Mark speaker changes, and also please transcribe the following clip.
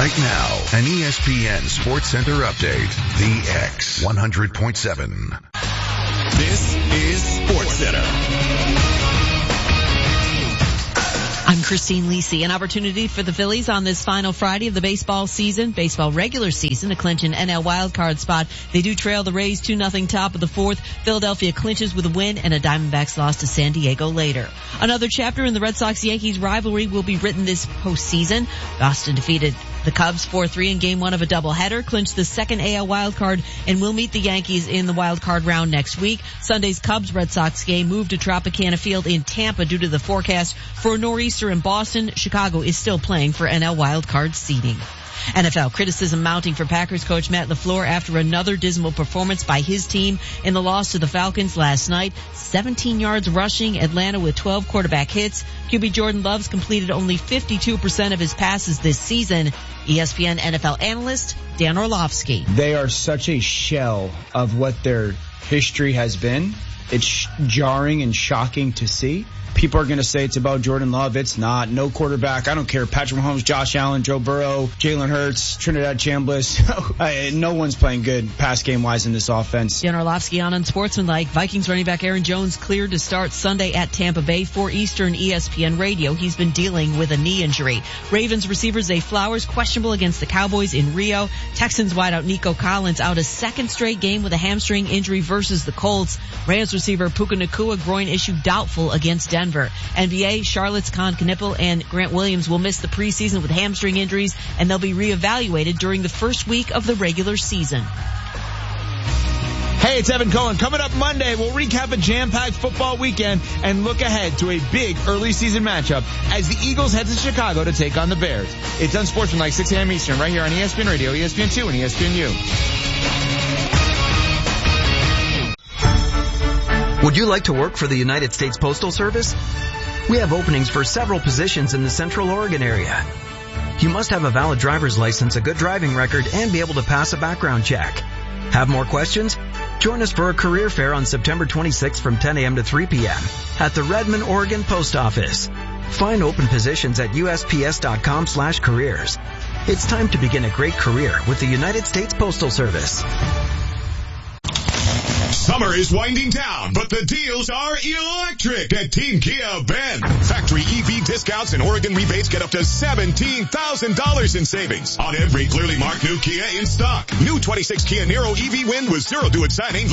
Speaker 1: Right now, an ESPN Sports Center update. The X 100.7.
Speaker 2: This is Sports Center.
Speaker 3: I'm Christine Lisi. An opportunity for the Phillies on this final Friday of the baseball regular season, to clinch an NL wildcard spot. They do trail the Rays 2-0 top of the fourth. Philadelphia clinches with a win and a Diamondbacks loss to San Diego later. Another chapter in the Red Sox-Yankees rivalry will be written this postseason. Boston defeated the Cubs 4-3 in Game 1 of a doubleheader, clinched the second AL wildcard, and will meet the Yankees in the wildcard round next week. Sunday's Cubs-Red Sox game moved to Tropicana Field in Tampa due to the forecast for a nor'easter in Boston. Chicago is still playing for NL wildcard seeding. NFL criticism mounting for Packers coach Matt LaFleur after another dismal performance by his team in the loss to the Falcons last night. 17 yards rushing, Atlanta with 12 quarterback hits. QB Jordan Love completed only 52% of his passes this season. ESPN NFL analyst Dan Orlovsky.
Speaker 4: They are such a shell of what their history has been. It's jarring and shocking to see. People are going to say it's about Jordan Love. It's not. No quarterback. I don't care. Patrick Mahomes, Josh Allen, Joe Burrow, Jalen Hurts, Trinidad Chambliss. No one's playing good pass game-wise in this offense.
Speaker 3: Dan Orlovsky on Unsportsmanlike. Vikings running back Aaron Jones cleared to start Sunday at Tampa Bay, 4 Eastern, ESPN Radio. He's been dealing with a knee injury. Ravens receiver Zay Flowers questionable against the Cowboys in Rio. Texans wideout Nico Collins out a second straight game with a hamstring injury versus the Colts. Rams receiver Puka Nacua groin issue doubtful against Denver. NBA, Charlotte's Con Knippel and Grant Williams will miss the preseason with hamstring injuries, and they'll be reevaluated during the first week of the regular season.
Speaker 5: Hey, it's Evan Cohen. Coming up Monday, we'll recap a jam-packed football weekend and look ahead to a big early season matchup as the Eagles head to Chicago to take on the Bears. It's Unsportsmanlike, 6 a.m. Eastern, right here on ESPN Radio, ESPN2, and ESPNU.
Speaker 6: Would you like to work for the United States Postal Service? We have openings for several positions in the Central Oregon area. You must have a valid driver's license, a good driving record, and be able to pass a background check. Have more questions? Join us for a career fair on September 26th from 10 a.m. to 3 p.m. at the Redmond, Oregon Post Office. Find open positions at USPS.com/careers. It's time to begin a great career with the United States Postal Service.
Speaker 2: Summer is winding down, but the deals are electric at Team Kia Bend. Factory EV discounts and Oregon rebates get up to $17,000 in savings on every clearly marked new Kia in stock. New 26 Kia Niro EV Wind with 0 due at signing.